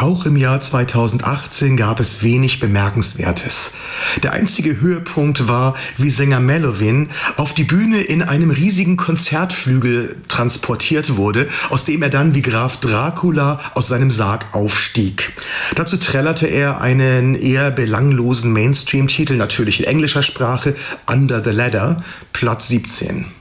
Auch im Jahr 2018 gab es wenig Bemerkenswertes. Der einzige Höhepunkt war, wie Sänger Melovin auf die Bühne in einem riesigen Konzertflügel transportiert wurde, aus dem er dann wie Graf Dracula aus seinem Sarg aufstieg. Dazu trällerte er einen eher belanglosen Mainstream-Titel, natürlich in englischer Sprache, Under the Ladder, Platz 17.